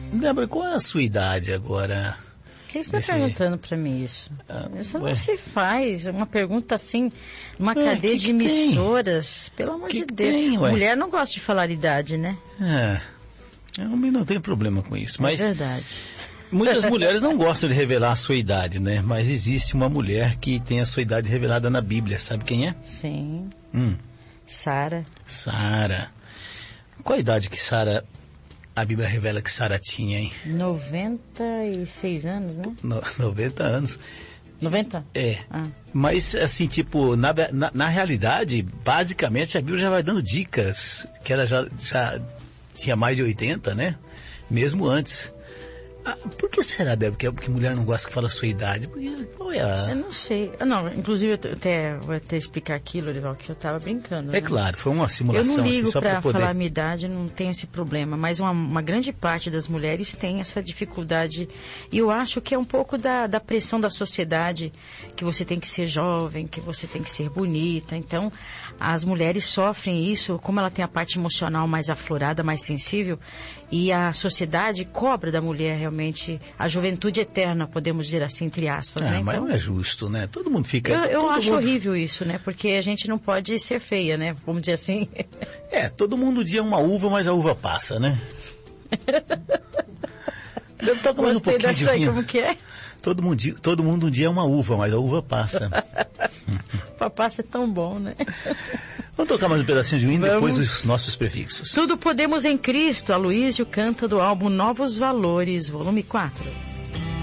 Débora, qual é a sua idade agora? Por que você está perguntando para mim isso? Isso não se faz. Uma pergunta assim, numa cadeia de emissoras. Pelo amor de Deus. Mulher não gosta de falar idade, né? Homem não tem problema com isso. Mas é verdade. Muitas mulheres não gostam de revelar a sua idade, né? Mas existe uma mulher que tem a sua idade revelada na Bíblia. Sabe quem é? Sim. Sara. Sara. Qual a idade que a Bíblia revela que Sara tinha, hein? 96 anos, né? 90 anos. 90? Mas, assim, tipo, na realidade, basicamente, a Bíblia já vai dando dicas, que ela já tinha mais de 80, né? Mesmo antes. Por que será, Débora, que mulher não gosta que fala a sua idade? Qual é a... Eu não sei. Não, inclusive, vou até explicar aquilo, Lorival, que eu estava brincando. É claro, foi uma simulação. Eu não ligo para falar a minha idade, não tenho esse problema, mas uma grande parte das mulheres tem essa dificuldade. E eu acho que é um pouco da pressão da sociedade, que você tem que ser jovem, que você tem que ser bonita. Então, as mulheres sofrem isso, como ela tem a parte emocional mais aflorada, mais sensível, e a sociedade cobra da mulher realmente a juventude eterna, podemos dizer assim, entre aspas, né? Mas então, não é justo, né? Todo mundo fica... Eu acho horrível isso, né? Porque a gente não pode ser feia, né? Vamos dizer assim. Todo mundo um dia é uma uva, mas a uva passa, né? Toca mais um pouquinho dessa aí, como que é? Todo mundo um dia é uma uva, mas a uva passa. Passa é tão bom, né? Vamos tocar mais um pedacinho de hino e depois os nossos prefixos. Tudo podemos em Cristo. Aloísio canta do álbum Novos Valores, volume 4.